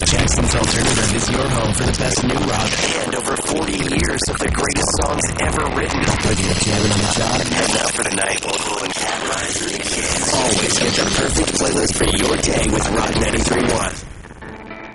Jackson's Alternative is your home for the best new rock and over 40 years of the greatest songs ever written. Whether you're jamming on the job, heading out for the night, or pulling cat rides with the kids, always get the perfect playlist for your day with Rock 93.1.